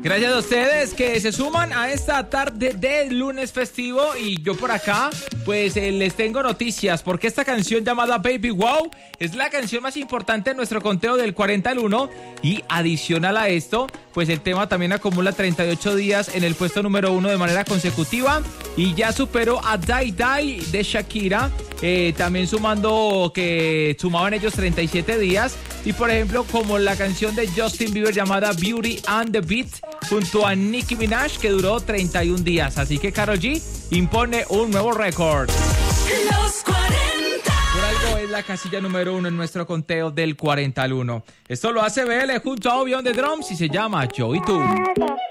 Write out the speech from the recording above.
Gracias a ustedes que se suman a esta tarde de lunes festivo y yo por acá pues les tengo noticias porque esta canción llamada Baby Wow es la canción más importante en nuestro conteo del 40 al 1 y adicional a esto pues el tema también acumula 38 días en el puesto número 1 de manera consecutiva y ya superó a Die Die de Shakira, también sumando que sumaban ellos 37 días y por ejemplo como la canción de Justin Bieber llamada Beauty and the Beat junto a Nicki Minaj que duró 31 días, así que Karol G impone un nuevo récord. Los 40. Por algo es la casilla número 1 en nuestro conteo del 40 al 1. Esto lo hace BL junto a Obi on the Drums y se llama Yo y Tú.